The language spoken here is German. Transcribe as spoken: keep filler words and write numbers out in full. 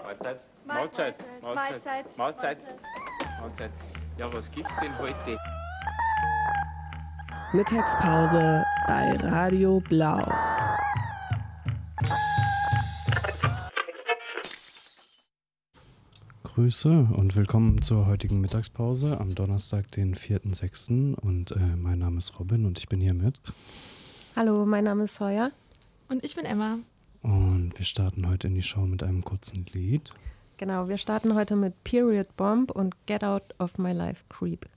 Mahlzeit. Mahlzeit. Mahlzeit. Mahlzeit. Mahlzeit. Ja, was gibt's denn heute? Mittagspause bei Radio Blau. Grüße und willkommen zur heutigen Mittagspause am Donnerstag, den vierten sechsten Und äh, mein Name ist Robin und ich bin hier mit. Hallo, mein Name ist Sawyer. Und ich bin Emma. Und wir starten heute in die Show mit einem kurzen Lied. Genau, wir starten heute mit Period Bomb und Get Out of My Life Creep.